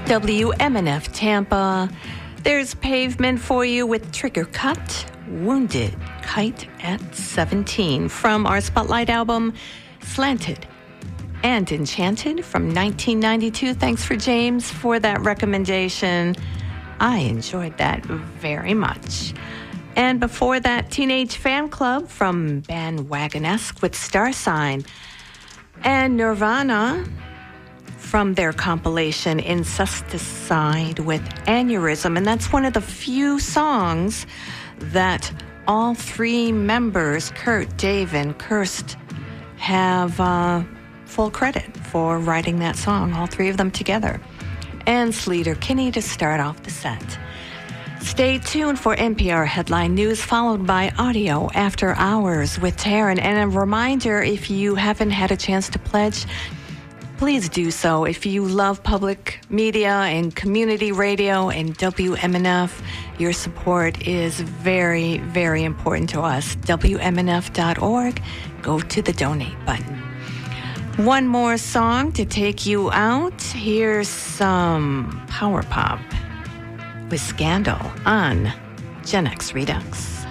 WMNF Tampa. There's Pavement for you with Trigger Cut, Wounded, Kite at 17 from our Spotlight album, Slanted and Enchanted from 1992. Thanks for James for that recommendation. I enjoyed that very much. And before that, Teenage Fan Club from Bandwagonesque with Star Sign. And Nirvana from their compilation Incesticide with Aneurysm. And that's one of the few songs that all three members, Kurt, Dave, and Kirst, have full credit for writing that song, all three of them together. And Sleater-Kinney to start off the set. Stay tuned for NPR Headline News, followed by Audio After Hours with Taryn. And a reminder, if you haven't had a chance to pledge, please do so. If you love public media and community radio and WMNF, your support is very, very important to us. WMNF.org. Go to the donate button. One more song to take you out. Here's some power pop with Scandal on Gen X Redux.